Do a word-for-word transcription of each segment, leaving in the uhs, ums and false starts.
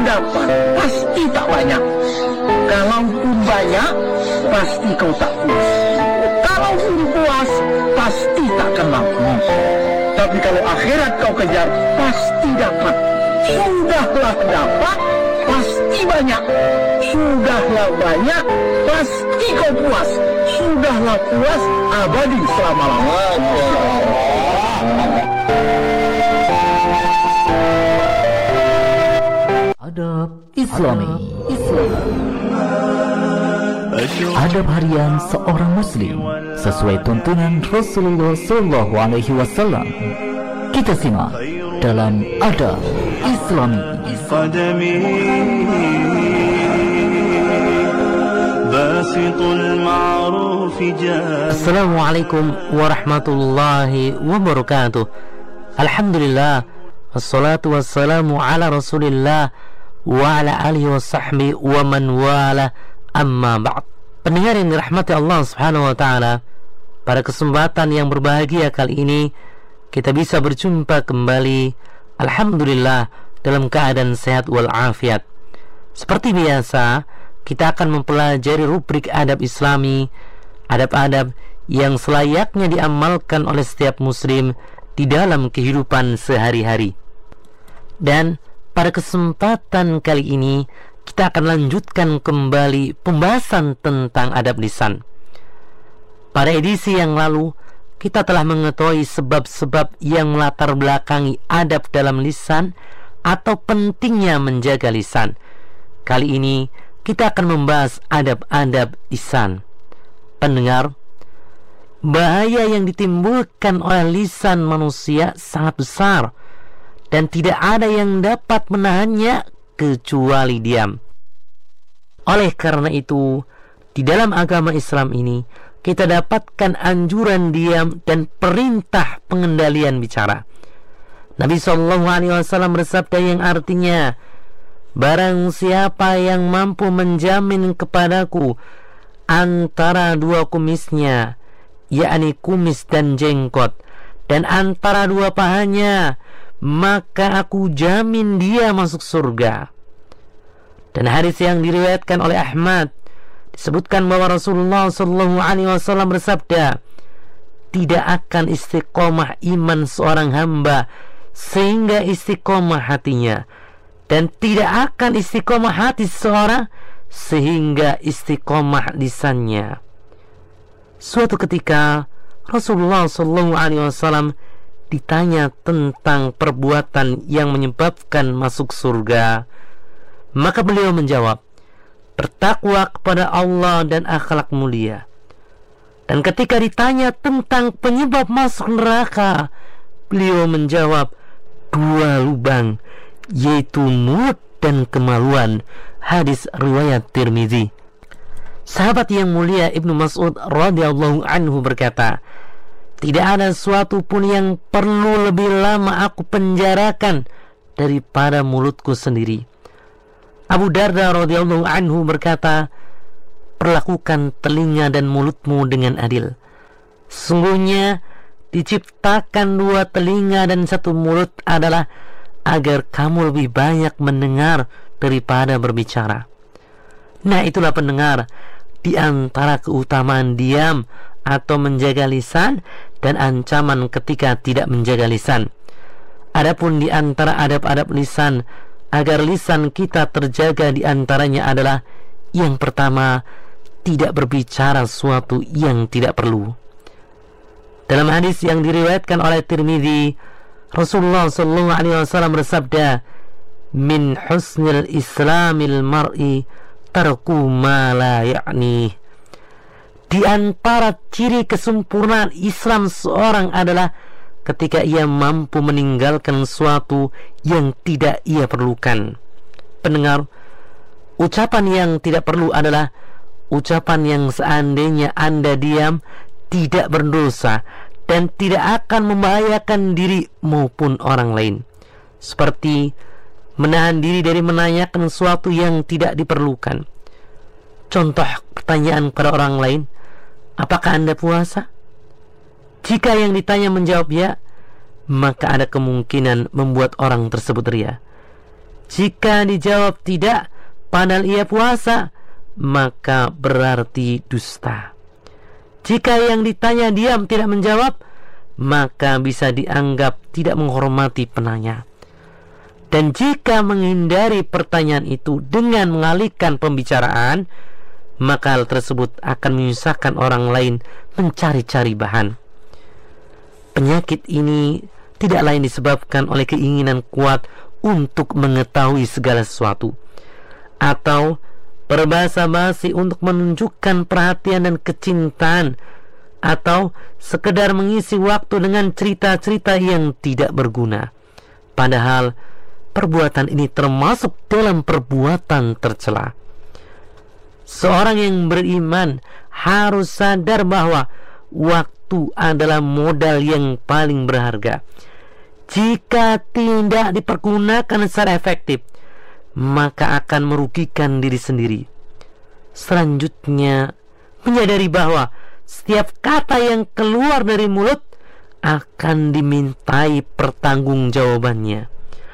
dapat, pasti tak banyak. Kalaupun banyak, pasti kau tak puas. Kalaupun puas, pasti takkan mampu. Tapi kalau akhirat kau kejar, pasti dapat. Sudahlah dapat, pasti banyak. Sudahlah banyak, pasti kau puas. Sudahlah puas, abadi selama-lamanya. Adab Islami. Adab harian seorang muslim sesuai tuntunan Rasulullah Shallallahu Alaihi Wasallam. Kita simak dalam Adab Islami. Assalamualaikum warahmatullahi wabarakatuh. Alhamdulillah, wassalatu wassalamu ala Rasulillah wa ala alihi wa sahbihi wa man wala, amma ba'd. Pendengar yang dirahmati Allah Subhanahu wa taala, pada kesempatan yang berbahagia kali ini kita bisa berjumpa kembali, alhamdulillah, dalam keadaan sehat walafiat. Seperti biasa, kita akan mempelajari rubrik adab Islami, adab-adab yang selayaknya diamalkan oleh setiap muslim di dalam kehidupan sehari-hari. Dan pada kesempatan kali ini kita akan lanjutkan kembali pembahasan tentang adab lisan. Pada edisi yang lalu kita telah mengetahui sebab-sebab yang melatar belakangi adab dalam lisan atau pentingnya menjaga lisan. Kali ini kita akan membahas adab-adab lisan. Pendengar, bahaya yang ditimbulkan oleh lisan manusia sangat besar dan tidak ada yang dapat menahannya kecuali diam. Oleh karena itu, di dalam agama Islam ini kita dapatkan anjuran diam dan perintah pengendalian bicara. Nabi Shallallahu Alaihi Wasallam bersabda yang artinya, barang siapa yang mampu menjamin kepadaku antara dua kumisnya, yakni kumis dan jenggot, dan antara dua pahanya, maka aku jamin dia masuk surga. Dan hadis yang diriwayatkan oleh Ahmad disebutkan bahwa Rasulullah Shallallahu Alaihi Wasallam bersabda, tidak akan istiqomah iman seorang hamba sehingga istiqomah hatinya, dan tidak akan istiqomah hati seseorang sehingga istiqomah lisannya. Suatu ketika Rasulullah Shallallahu Alaihi Wasallam ditanya tentang perbuatan yang menyebabkan masuk surga, maka beliau menjawab, bertakwa kepada Allah dan akhlak mulia. Dan ketika ditanya tentang penyebab masuk neraka, beliau menjawab, dua lubang, yaitu mulut dan kemaluan. Hadis riwayat Tirmizi. Sahabat yang mulia Ibnu Mas'ud radhiyallahu anhu berkata, tidak ada sesuatu pun yang perlu lebih lama aku penjarakan daripada mulutku sendiri. Abu Darda radhiyallahu anhu berkata, perlakukan telinga dan mulutmu dengan adil. Sesungguhnya diciptakan dua telinga dan satu mulut adalah agar kamu lebih banyak mendengar daripada berbicara. Nah, itulah pendengar, di antara keutamaan diam atau menjaga lisan dan ancaman ketika tidak menjaga lisan. Adapun di antara adab-adab lisan agar lisan kita terjaga, di antaranya adalah yang pertama, tidak berbicara sesuatu yang tidak perlu. Dalam hadis yang diriwayatkan oleh Tirmizi, Rasulullah sallallahu alaihi wasallam bersabda, min husnil islamil mar'i tarku ma la ya'ni. Di antara ciri kesempurnaan Islam seorang adalah ketika ia mampu meninggalkan sesuatu yang tidak ia perlukan. Pendengar, ucapan yang tidak perlu adalah ucapan yang seandainya Anda diam tidak berdosa dan tidak akan membahayakan diri maupun orang lain. Seperti menahan diri dari menanyakan sesuatu yang tidak diperlukan. Contoh pertanyaan kepada orang lain, apakah Anda puasa? Jika yang ditanya menjawab ya, maka ada kemungkinan membuat orang tersebut ria. Jika dijawab tidak padahal ia puasa, maka berarti dusta. Jika yang ditanya diam tidak menjawab, maka bisa dianggap tidak menghormati penanya. Dan jika menghindari pertanyaan itu dengan mengalihkan pembicaraan, maka hal tersebut akan menyusahkan orang lain mencari-cari bahan. Penyakit ini tidak lain disebabkan oleh keinginan kuat untuk mengetahui segala sesuatu, atau berbahasa basi untuk menunjukkan perhatian dan kecintaan, atau sekedar mengisi waktu dengan cerita-cerita yang tidak berguna. Padahal perbuatan ini termasuk dalam perbuatan tercela. Seorang yang beriman harus sadar bahwa waktu adalah modal yang paling berharga. Jika tidak dipergunakan secara efektif, maka akan merugikan diri sendiri. Selanjutnya, menyadari bahwa setiap kata yang keluar dari mulut akan dimintai pertanggungjawabannya.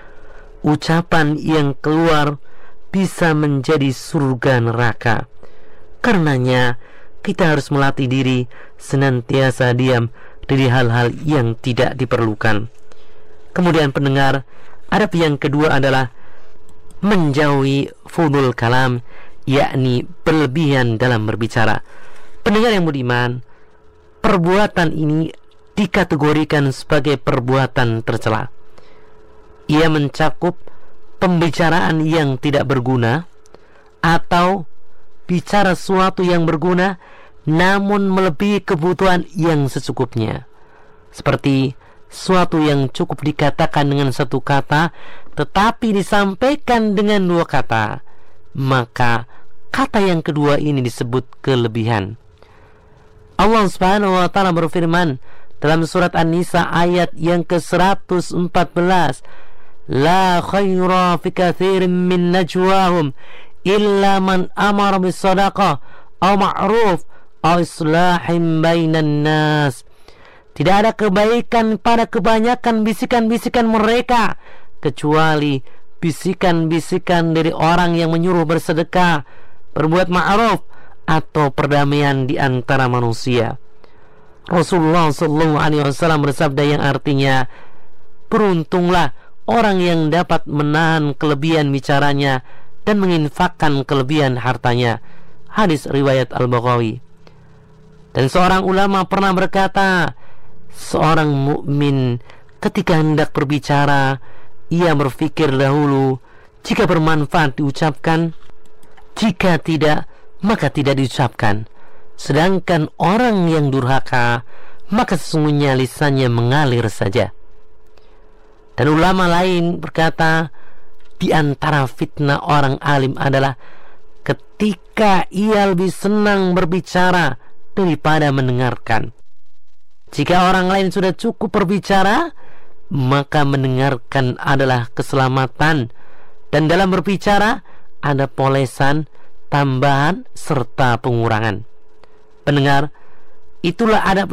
Ucapan yang keluar bisa menjadi surga neraka. Karenanya kita harus melatih diri senantiasa diam dari hal-hal yang tidak diperlukan. Kemudian pendengar, adab yang kedua adalah menjauhi fudul kalam, yakni berlebihan dalam berbicara. Pendengar yang budiman, perbuatan ini dikategorikan sebagai perbuatan tercela. Ia mencakup pembicaraan yang tidak berguna, atau bicara sesuatu yang berguna namun melebihi kebutuhan yang secukupnya, seperti sesuatu yang cukup dikatakan dengan satu kata tetapi disampaikan dengan dua kata, maka kata yang kedua ini disebut kelebihan. Allah Subhanahu wa taala berfirman dalam surat An-Nisa ayat yang ke seratus empat belas, La khaira fi katsirin min najwahum illa man amara bis sadaqah aw ma'ruf aw islahin bainan nas. Tidak ada kebaikan pada kebanyakan bisikan-bisikan mereka kecuali bisikan-bisikan dari orang yang menyuruh bersedekah, berbuat ma'ruf, atau perdamaian di antara manusia. Rasulullah sallallahu alaihi wasallam bersabda yang artinya, beruntunglah orang yang dapat menahan kelebihan bicaranya dan menginfakkan kelebihan hartanya. Hadis riwayat Al-Baghawi. Dan seorang ulama pernah berkata, seorang mukmin ketika hendak berbicara, ia berpikir dahulu jika bermanfaat diucapkan, jika tidak maka tidak diucapkan. Sedangkan orang yang durhaka, maka sesungguhnya lisannya mengalir saja. Dan ulama lain berkata, di antara fitnah orang alim adalah ketika ia lebih senang berbicara daripada mendengarkan. Jika orang lain sudah cukup berbicara, maka mendengarkan adalah keselamatan. Dan dalam berbicara ada polesan, tambahan, serta pengurangan. Pendengar, itulah adab